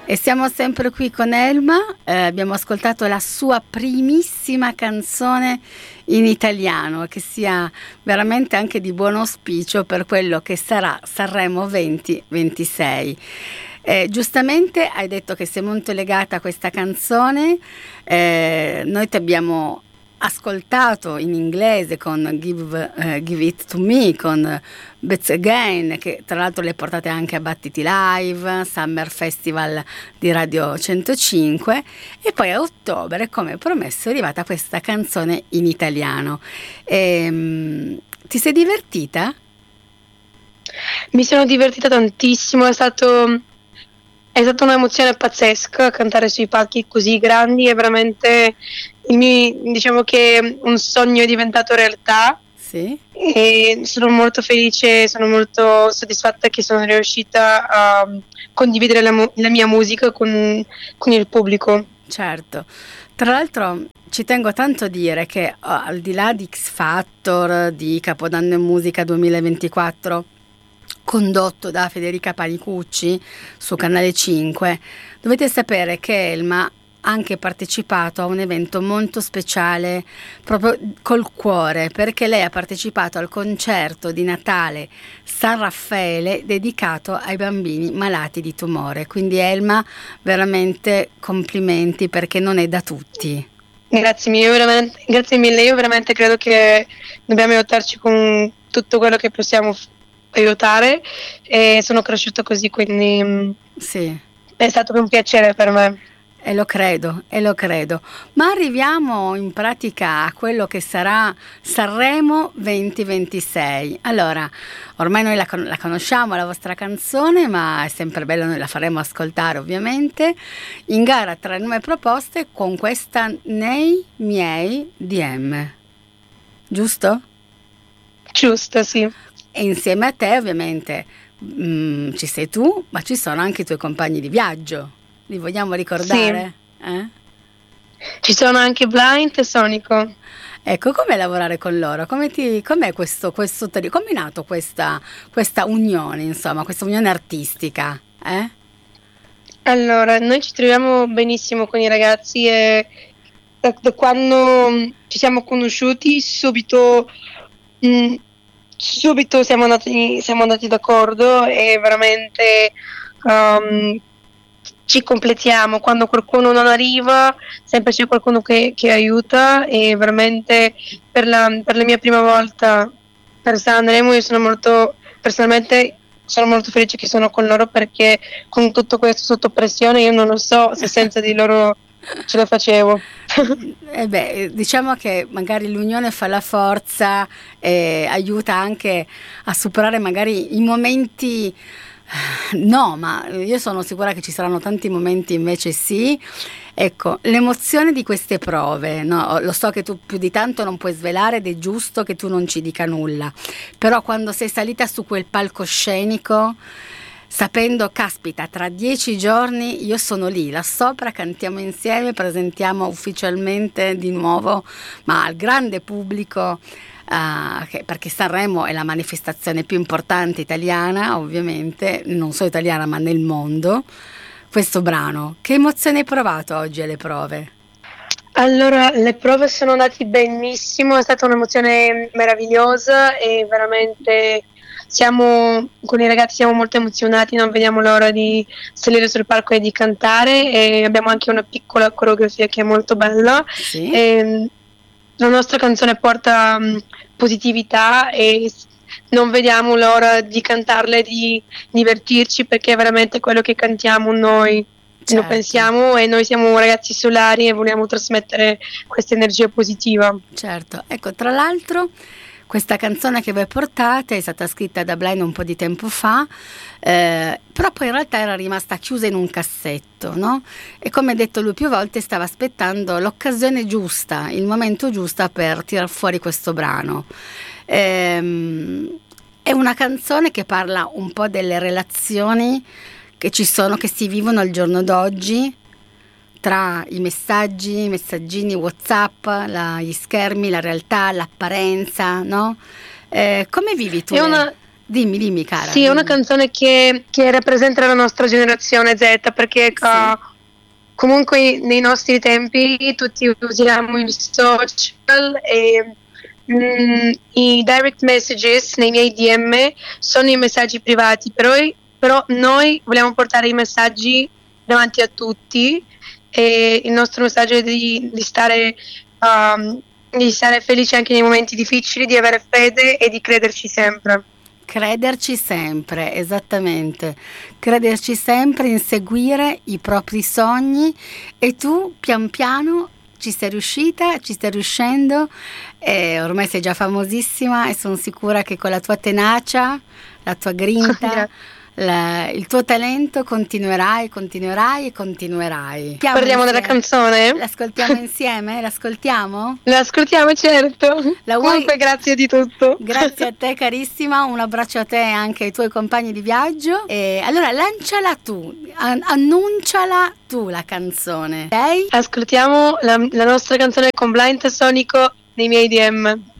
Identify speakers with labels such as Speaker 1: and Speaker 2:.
Speaker 1: E siamo sempre qui con Elma, abbiamo ascoltato la sua primissima canzone in italiano, che sia veramente anche di buon auspicio per quello che sarà Sanremo 2026. Giustamente hai detto che sei molto legata a questa canzone, noi ti abbiamo ascoltato in inglese con Give It To Me, con Bets Again, che tra l'altro le portate anche a Battiti Live, Summer Festival di Radio 105, e poi a ottobre, come promesso, è arrivata questa canzone in italiano. Ti sei divertita?
Speaker 2: Mi sono divertita tantissimo, è stata un'emozione pazzesca cantare sui palchi così grandi, è veramente diciamo che un sogno è diventato realtà.
Speaker 1: Sì.
Speaker 2: E sono molto felice, sono molto soddisfatta che sono riuscita a condividere la mia musica con il pubblico.
Speaker 1: Certo, tra l'altro ci tengo tanto a dire che al di là di X Factor, di Capodanno in Musica 2024, condotto da Federica Panicucci su Canale 5, dovete sapere che Elma ha anche partecipato a un evento molto speciale proprio col cuore, perché lei ha partecipato al concerto di Natale San Raffaele dedicato ai bambini malati di tumore. Quindi Elma, veramente complimenti, perché non è da tutti.
Speaker 2: Grazie mille, io veramente credo che dobbiamo aiutarci con tutto quello che possiamo aiutare, e sono cresciuta così, quindi
Speaker 1: sì,
Speaker 2: è stato un piacere per me.
Speaker 1: E lo credo. Ma arriviamo in pratica a quello che sarà Sanremo 2026. Allora, ormai noi la conosciamo, la vostra canzone, ma è sempre bello, noi la faremo ascoltare ovviamente. In gara tra le nuove proposte con questa Nei miei DM. Giusto?
Speaker 2: Giusto, sì.
Speaker 1: E insieme a te ovviamente ci sei tu, ma ci sono anche i tuoi compagni di viaggio. Li vogliamo ricordare? Sì.
Speaker 2: Ci sono anche Blind e Sonico.
Speaker 1: Ecco, com'è lavorare con loro? Com'è è nato questa unione, insomma, questa unione artistica?
Speaker 2: Allora, noi ci troviamo benissimo con i ragazzi, e da quando ci siamo conosciuti subito siamo andati d'accordo, e veramente ci completiamo. Quando qualcuno non arriva, sempre c'è qualcuno che aiuta, e veramente per la mia prima volta per Sanremo io personalmente sono molto felice che sono con loro, perché con tutto questo sotto pressione io non lo so se senza di loro ce la facevo.
Speaker 1: Diciamo che magari l'unione fa la forza e aiuta anche a superare magari i momenti. No, ma io sono sicura che ci saranno tanti momenti invece sì. Ecco, l'emozione di queste prove, no? Lo so che tu più di tanto non puoi svelare ed è giusto che tu non ci dica nulla, però quando sei salita su quel palcoscenico, sapendo, caspita, tra 10 giorni io sono lì, là sopra, cantiamo insieme, presentiamo ufficialmente di nuovo, ma al grande pubblico, perché Sanremo è la manifestazione più importante italiana, ovviamente, non solo italiana ma nel mondo, questo brano. Che emozione hai provato oggi alle prove?
Speaker 2: Allora, le prove sono andate benissimo, è stata un'emozione meravigliosa, e veramente con i ragazzi siamo molto emozionati, non vediamo l'ora di salire sul palco e di cantare, e abbiamo anche una piccola coreografia che è molto bella.
Speaker 1: Sì.
Speaker 2: La nostra canzone porta positività, e non vediamo l'ora di cantarla e di divertirci, perché è veramente quello che cantiamo noi.
Speaker 1: Certo.
Speaker 2: Lo pensiamo, e noi siamo ragazzi solari e vogliamo trasmettere questa energia positiva.
Speaker 1: Certo, ecco, tra l'altro questa canzone che voi portate è stata scritta da Blind un po' di tempo fa, però poi in realtà era rimasta chiusa in un cassetto, no? E come detto lui più volte, stava aspettando l'occasione giusta, il momento giusto per tirar fuori questo brano. È una canzone che parla un po' delle relazioni che ci sono, che si vivono al giorno d'oggi, tra i messaggini WhatsApp, gli schermi, la realtà, l'apparenza, no? Come vivi tu? Dimmi cara.
Speaker 2: Sì, è una canzone che rappresenta la nostra generazione Z, perché comunque nei nostri tempi tutti usiamo i social e i direct messages nei miei DM sono i messaggi privati, però noi vogliamo portare i messaggi davanti a tutti, e il nostro messaggio è di stare felici anche nei momenti difficili, di avere fede e di crederci sempre.
Speaker 1: Crederci sempre, esattamente, crederci sempre, inseguire i propri sogni, e tu pian piano ci sei riuscita, ci stai riuscendo, e ormai sei già famosissima e sono sicura che con la tua tenacia, la tua grinta, il tuo talento continuerai.
Speaker 2: Parliamo della canzone?
Speaker 1: L'ascoltiamo insieme? L'ascoltiamo?
Speaker 2: L'ascoltiamo, certo. Comunque grazie di tutto.
Speaker 1: Grazie a te carissima, un abbraccio a te e anche ai tuoi compagni di viaggio. E allora lanciala tu, annunciala tu la canzone, ok?
Speaker 2: Ascoltiamo la nostra canzone con Blind Sonico nei miei DM.